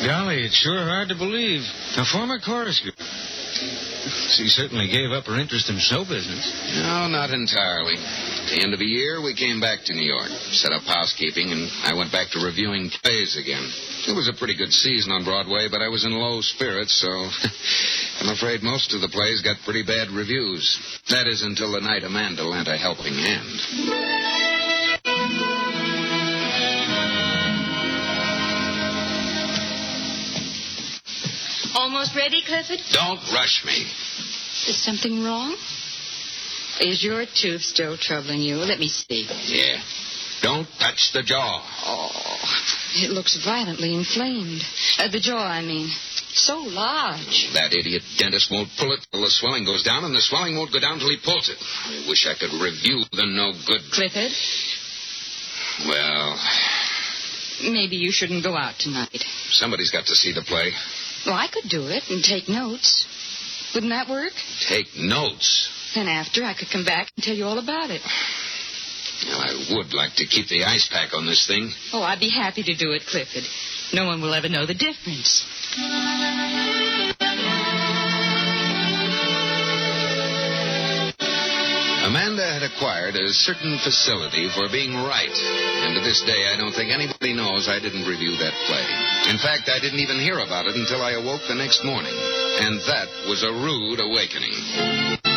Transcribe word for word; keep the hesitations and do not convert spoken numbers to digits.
Golly, it's sure hard to believe. A former chorus girl. She certainly gave up her interest in show business. No, not entirely. At the end of the year, we came back to New York, set up housekeeping, and I went back to reviewing plays again. It was a pretty good season on Broadway, but I was in low spirits, so I'm afraid most of the plays got pretty bad reviews. That is until the night Amanda lent a helping hand. Almost ready, Clifford? Don't rush me. Is something wrong? Is your tooth still troubling you? Let me see. Yeah. Don't touch the jaw. Oh, it looks violently inflamed. Uh, the jaw, I mean. So large. That idiot dentist won't pull it till the swelling goes down, and the swelling won't go down till he pulls it. I wish I could review the no good... Clifford? Well... Maybe you shouldn't go out tonight. Somebody's got to see the play. Well, I could do it and take notes. Wouldn't that work? Take notes? Then after, I could come back and tell you all about it. Well, I would like to keep the ice pack on this thing. Oh, I'd be happy to do it, Clifford. No one will ever know the difference. Amanda had acquired a certain facility for being right. And to this day, I don't think anybody knows I didn't review that play. In fact, I didn't even hear about it until I awoke the next morning. And that was a rude awakening.